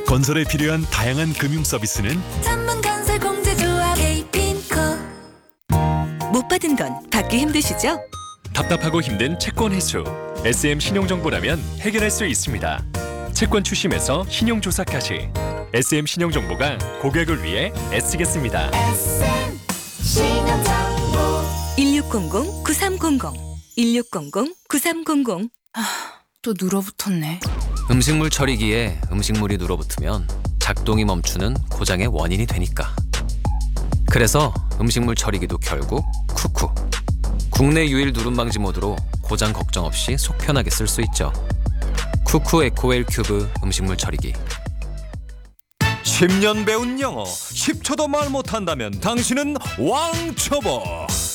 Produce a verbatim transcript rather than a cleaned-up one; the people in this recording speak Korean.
건설에 필요한 다양한 금융 서비스는 전문건설 공제조합 에이핀코. 못 받은 돈 받기 힘드시죠? 답답하고 힘든 채권 회수. 에스엠 신용정보라면 해결할 수 있습니다. 채권 추심에서 신용조사까지 에스엠 신용정보가 고객을 위해 애쓰겠습니다. 에스엠 신용정보. 일육공공 구삼공공 일육공공 구삼공공. 또 눌어붙었네. 음식물 처리기에 음식물이 눌어붙으면 작동이 멈추는 고장의 원인이 되니까. 그래서 음식물 처리기도 결국 쿠쿠. 국내 유일 누름 방지 모드로 고장 걱정 없이 속 편하게 쓸 수 있죠. 쿠쿠 에코웰 큐브 음식물 처리기. 십 년 배운 영어 십 초도 말 못한다면 당신은 왕초보.